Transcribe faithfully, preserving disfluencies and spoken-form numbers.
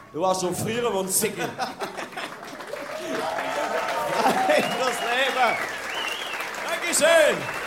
Du var som fyrehjulssykkel. Nei, das Leben. Dankeschön.